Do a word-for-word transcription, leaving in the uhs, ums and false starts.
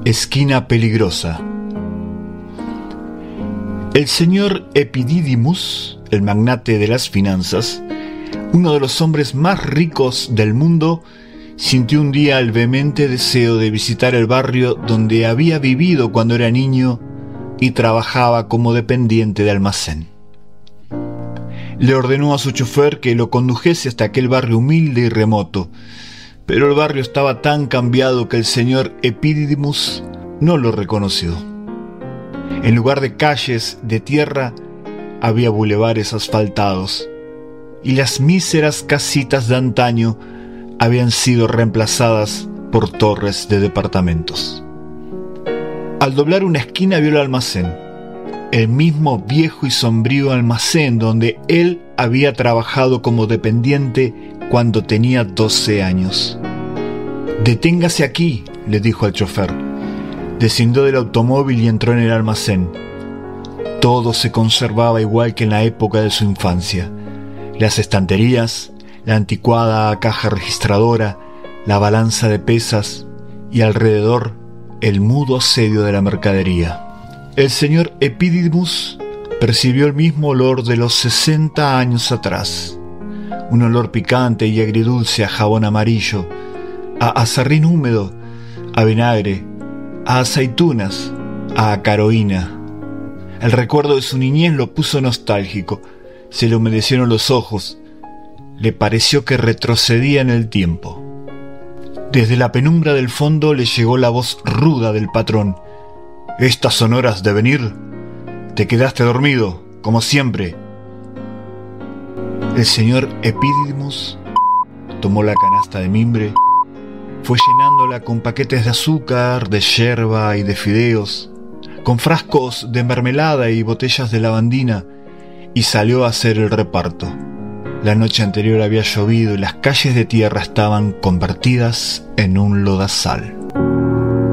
Esquina peligrosa. El señor Epidídimus, el magnate de las finanzas, uno de los hombres más ricos del mundo, sintió un día el vehemente deseo de visitar el barrio donde había vivido cuando era niño y trabajaba como dependiente de almacén. Le ordenó a su chofer que lo condujese hasta aquel barrio humilde y remoto, pero el barrio estaba tan cambiado que el señor Epidídimus no lo reconoció. En lugar de calles de tierra, había bulevares asfaltados, y las míseras casitas de antaño habían sido reemplazadas por torres de departamentos. Al doblar una esquina vio el almacén, el mismo viejo y sombrío almacén donde él había trabajado como dependiente cuando tenía doce años. «Deténgase aquí», le dijo al chofer. Descendió del automóvil y entró en el almacén. Todo se conservaba igual que en la época de su infancia. Las estanterías, la anticuada caja registradora, la balanza de pesas y alrededor el mudo asedio de la mercadería. El señor Epidídimus percibió el mismo olor de los sesenta años atrás. Un olor picante y agridulce a jabón amarillo, a azarrín húmedo, a vinagre, a aceitunas, a acaroína. El recuerdo de su niñez lo puso nostálgico, se le humedecieron los ojos, le pareció que retrocedía en el tiempo. Desde la penumbra del fondo le llegó la voz ruda del patrón. «Estas son horas de venir. Te quedaste dormido, como siempre». El señor Epidídimus tomó la canasta de mimbre, fue llenándola con paquetes de azúcar, de yerba y de fideos, con frascos de mermelada y botellas de lavandina, y salió a hacer el reparto. La noche anterior había llovido y las calles de tierra estaban convertidas en un lodazal.